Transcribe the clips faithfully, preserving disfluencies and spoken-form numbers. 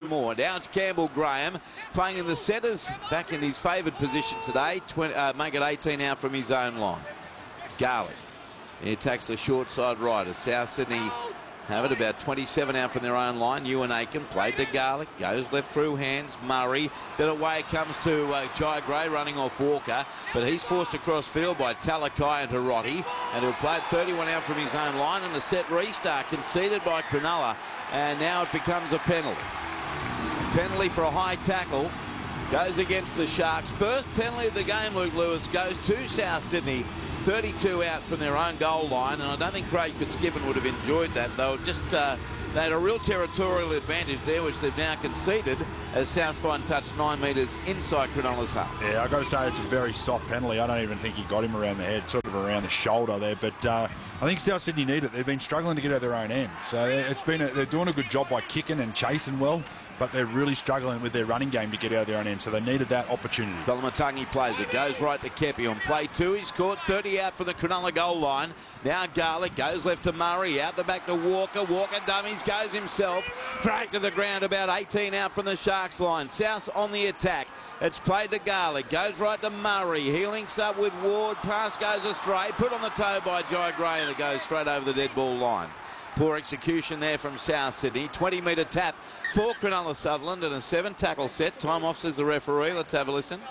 more. Now it's Campbell Graham playing in the centres, back in his favoured position today. twenty, uh, make it eighteen out from his own line. Garlick. He attacks the short side right as South Sydney have it about twenty-seven out from their own line. Ewan Aiken played to Garlick, goes left through hands. Murray, then away it comes to uh, Jai Gray running off Walker, but he's forced across field by Talakai and Hiroti, and he'll play it thirty-one out from his own line, and the set restart conceded by Cronulla, and now it becomes a penalty. Penalty for a high tackle goes against the Sharks. First penalty of the game, Luke Lewis, goes to South Sydney. thirty-two out from their own goal line, and I don't think Craig Fitzgibbon would have enjoyed that. They were just uh, they had a real territorial advantage there, which they've now conceded as South Fine touched nine metres inside Cronulla's half. Yeah, I've got to say it's a very soft penalty. I don't even think he got him around the head, sort of around the shoulder there. But uh, I think South Sydney need it. They've been struggling to get out of their own end, so it's been a, they're doing a good job by kicking and chasing well, but they're really struggling with their running game to get out of their own end, so they needed that opportunity. Belamatangi plays it, goes right to Kepi on play two. He's caught thirty out from the Cronulla goal line. Now Garlick goes left to Murray, out the back to Walker. Walker dummies, goes himself, dragged to the ground about eighteen out from the Sharks line. South on the attack. It's played to Garlick, goes right to Murray. He links up with Ward, pass goes astray, put on the toe by Jai Gray, and it goes straight over the dead ball line. Poor execution there from South Sydney. twenty metre tap for Cronulla Sutherland and a seven tackle set. Time off, says the referee. Let's have a listen.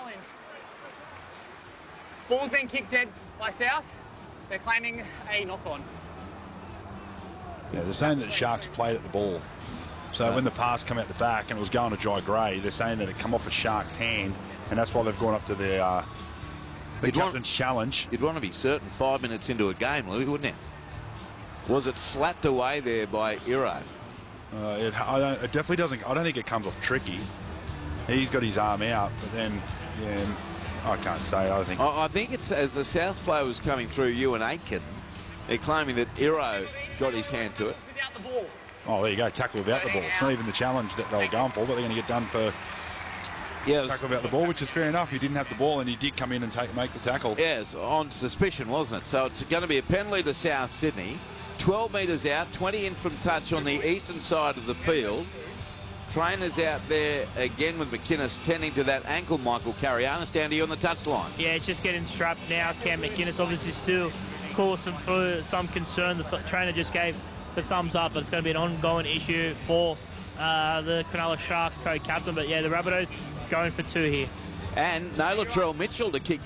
Ball's been kicked dead by South. They're claiming a knock-on. Yeah, they're saying that the Sharks played at the ball. So when the pass come out the back and it was going to Jai Gray, they're saying that it come off a Shark's hand, and that's why they've gone up to their uh, the You'd captain's want, challenge. You'd want to be certain five minutes into a game, Louis, wouldn't you? Was it slapped away there by Iro? Uh, it, I don't, it definitely doesn't. I don't think it comes off tricky. He's got his arm out, but then, yeah, I can't say. I think. I, I think it's as the South player was coming through, Ewan Aiken, they're claiming that Iro got his hand to it. Without the ball. Oh, there you go. Tackle without the ball. It's not even the challenge that they were going for, but they're going to get done for yeah, was, tackle without the ball, which is fair enough. He didn't have the ball, and he did come in and take make the tackle. Yes, on suspicion, wasn't it? So it's going to be a penalty to South Sydney. twelve metres out, twenty in from touch on the eastern side of the field. Trainers out there again with McInnes tending to that ankle. Michael Carianis down to you on the touchline. Yeah, it's just getting strapped now. Cam McInnes obviously still causing for some concern. The trainer just gave the thumbs up, but it's going to be an ongoing issue for uh, the Cronulla Sharks co-captain. But yeah, the Rabbitohs going for two here. And no Latrell Mitchell to kick